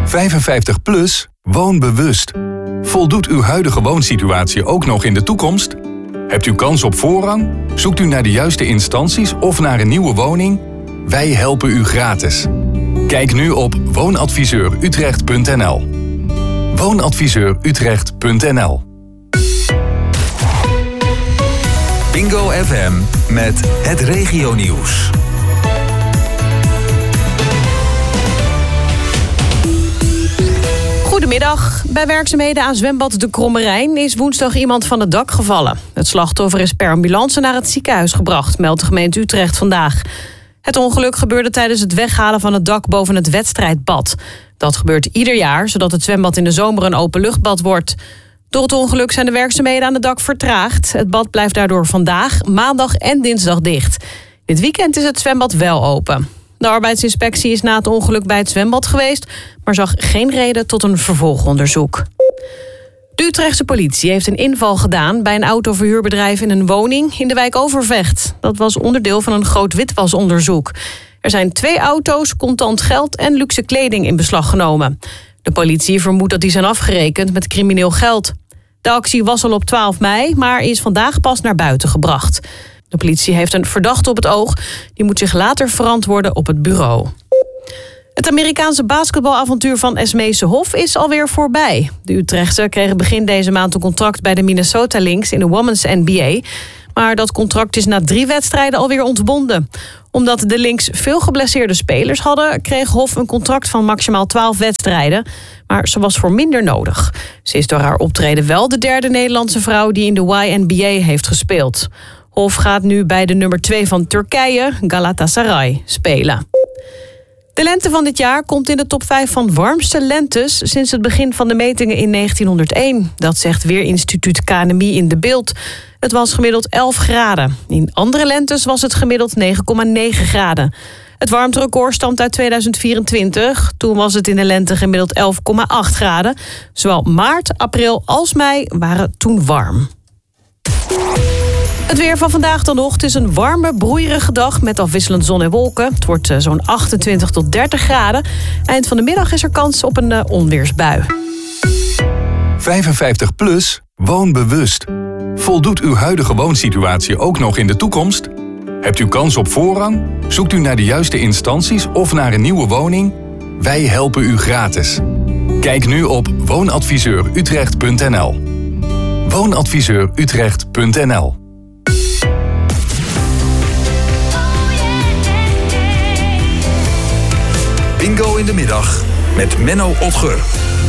55 plus, woon bewust. Voldoet uw huidige woonsituatie ook nog in de toekomst? Hebt u kans op voorrang? Zoekt u naar de juiste instanties of naar een nieuwe woning? Wij helpen u gratis. Kijk nu op woonadviseurutrecht.nl. Woonadviseurutrecht.nl. Bingo FM met het regionieuws. Goedemiddag. Bij werkzaamheden aan zwembad De Kromme Rijn is woensdag iemand van het dak gevallen. Het slachtoffer is per ambulance naar het ziekenhuis gebracht, meldt de gemeente Utrecht vandaag. Het ongeluk gebeurde tijdens het weghalen van het dak boven het wedstrijdbad. Dat gebeurt ieder jaar, zodat het zwembad in de zomer een openluchtbad wordt. Door het ongeluk zijn de werkzaamheden aan het dak vertraagd. Het bad blijft daardoor vandaag, maandag en dinsdag dicht. Dit weekend is het zwembad wel open. De arbeidsinspectie is na het ongeluk bij het zwembad geweest, maar zag geen reden tot een vervolgonderzoek. De Utrechtse politie heeft een inval gedaan bij een autoverhuurbedrijf in een woning in de wijk Overvecht. Dat was onderdeel van een groot witwasonderzoek. Er zijn 2 auto's, contant geld en luxe kleding in beslag genomen. De politie vermoedt dat die zijn afgerekend met crimineel geld. De actie was al op 12 mei, maar is vandaag pas naar buiten gebracht. De politie heeft een verdachte op het oog. Die moet zich later verantwoorden op het bureau. Het Amerikaanse basketbalavontuur van Esmese Hof is alweer voorbij. De Utrechtse kregen begin deze maand een contract bij de Minnesota Lynx in de Women's NBA. Maar dat contract is na 3 wedstrijden alweer ontbonden. Omdat de Lynx veel geblesseerde spelers hadden, kreeg Hof een contract van maximaal 12 wedstrijden. Maar ze was voor minder nodig. Ze is door haar optreden wel de 3e Nederlandse vrouw die in de YNBA heeft gespeeld. Hof gaat nu bij de nummer 2 van Turkije, Galatasaray, spelen. De lente van dit jaar komt in de top 5 van warmste lentes sinds het begin van de metingen in 1901. Dat zegt Weerinstituut KNMI in De Bilt. Het was gemiddeld 11 graden. In andere lentes was het gemiddeld 9,9 graden. Het warmterecord stamt uit 2024. Toen was het in de lente gemiddeld 11,8 graden. Zowel maart, april als mei waren toen warm. Het weer van vandaag dan nog. Het is een warme, broeierige dag met afwisselend zon en wolken. Het wordt zo'n 28 tot 30 graden. Eind van de middag is er kans op een onweersbui. 55 plus, woon bewust. Voldoet uw huidige woonsituatie ook nog in de toekomst? Hebt u kans op voorrang? Zoekt u naar de juiste instanties of naar een nieuwe woning? Wij helpen u gratis. Kijk nu op woonadviseurutrecht.nl. Woonadviseurutrecht.nl. Bingo in de middag met Menno Otger.